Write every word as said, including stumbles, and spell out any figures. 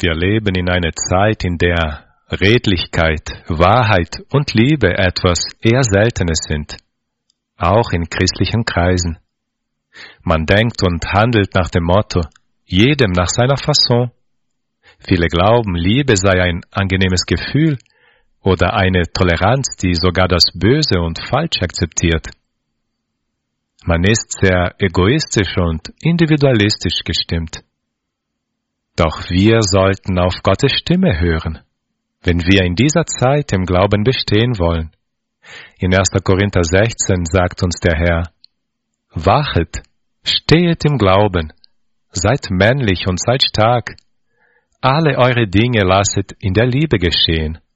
Wir leben in einer Zeit, in der Redlichkeit, Wahrheit und Liebe etwas eher Seltenes sind, auch in christlichen Kreisen. Man denkt und handelt nach dem Motto, jedem nach seiner Fasson. Viele glauben, Liebe sei ein angenehmes Gefühl oder eine Toleranz, die sogar das Böse und Falsche akzeptiert. Man ist sehr egoistisch und individualistisch gestimmt. Doch wir sollten auf Gottes Stimme hören, wenn wir in dieser Zeit im Glauben bestehen wollen. In erster Korinther sechzehn sagt uns der Herr, Wachet, stehet im Glauben, seid männlich und seid stark, alle eure Dinge lasset in der Liebe geschehen.